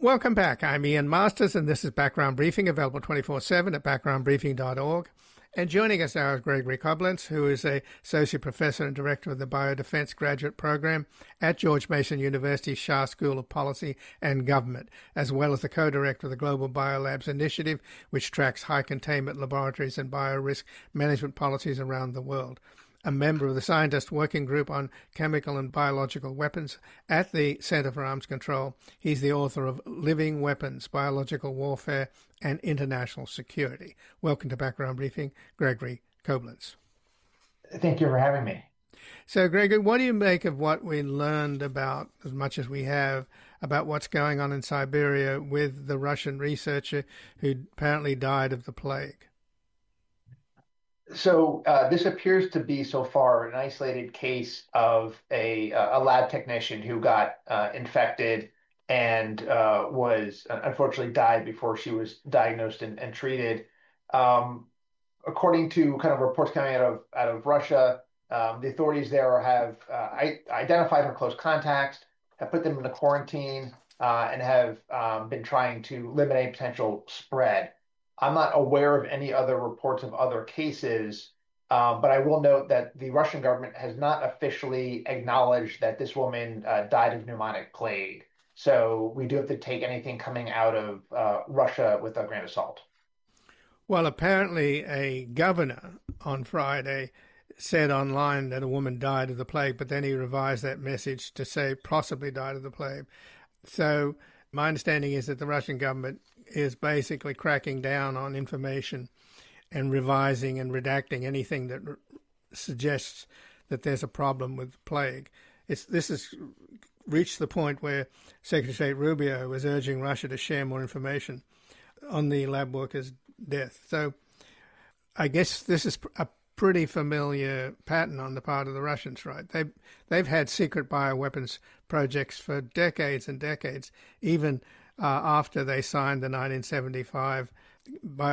Welcome back. I'm Ian Masters, and this is Background Briefing, available 24/7 at backgroundbriefing.org. And joining us now is Gregory Koblenz, who is a Associate Professor and Director of the Biodefense Graduate Program at George Mason University's Shah School of Policy and Government, as well as the co-director of the Global Biolabs Initiative, which tracks high containment laboratories and biorisk management policies around the world. A member of the Scientist Working Group on Chemical and Biological Weapons at the Center for Arms Control. He's the author of Living Weapons, Biological Warfare and International Security. Welcome to Background Briefing, Gregory Koblenz. Thank you for having me. So, Gregory, what do you make of what we learned about, as much as we have, about what's going on in Siberia with the Russian researcher who apparently died of the plague? So this appears to be so far an isolated case of a lab technician who got infected and was unfortunately died before she was diagnosed and treated. According to kind of reports coming out of Russia, the authorities there have identified her close contacts, have put them into quarantine, and have been trying to eliminate potential spread. I'm not aware of any other reports of other cases, but I will note that the Russian government has not officially acknowledged that this woman died of pneumonic plague. So we do have to take anything coming out of Russia with a grain of salt. Well, apparently a governor on Friday said online that a woman died of the plague, but then he revised that message to say possibly died of the plague. So my understanding is that the Russian government is basically cracking down on information and revising and redacting anything that suggests that there's a problem with the plague. This has reached the point where Secretary of State Rubio was urging Russia to share more information on the lab worker's death. So I guess this is a pretty familiar pattern on the part of the Russians, right? They've had secret bioweapons projects for decades and decades, even after they signed the 1975